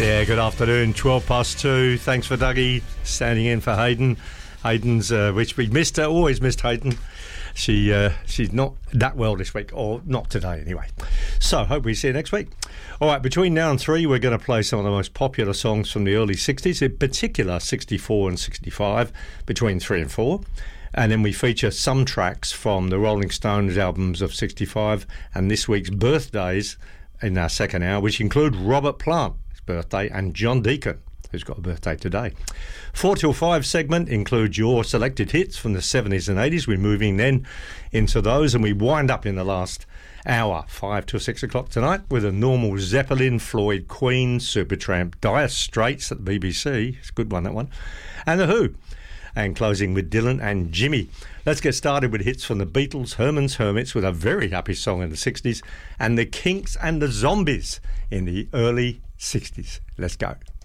Yeah, good afternoon, 12 past 2. Thanks for Dougie standing in for Hayden. Hayden's, which we missed, always missed Hayden. She's not that well this week, or not today anyway. So, hope we see you next week. All right, between now and 3, we're going to play some of the most popular songs from the early 60s, in particular 64 and 65, between 3 and 4. And then we feature some tracks from the Rolling Stones albums of 65 and this week's birthdays in our second hour, which include Robert Plant, his birthday, and John Deacon, who's got a birthday today. 4 till 5 segment includes your selected hits from the 70s and 80s. We're moving then into those, and we wind up in the last hour, 5 till 6 o'clock tonight, with a normal Zeppelin, Floyd, Queen, Supertramp, Dire Straits at the BBC. It's a good one, that one. And The Who. And closing with Dylan and Jimmy. Let's get started with hits from the Beatles, Herman's Hermits, with a very happy song in the 60s, and the Kinks and the Zombies in the early 60s. Let's go.